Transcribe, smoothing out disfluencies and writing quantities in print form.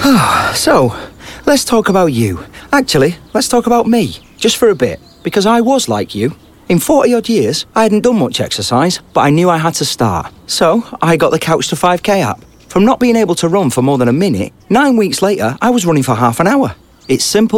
So, let's talk about you. Actually, let's talk about me, just for a bit, because I was like you. In 40-odd years, I hadn't done much exercise, but I knew I had to start. So, I got the Couch to 5K app. From not being able to run for more than a minute, 9 weeks later, I was running for half an hour. It's simple.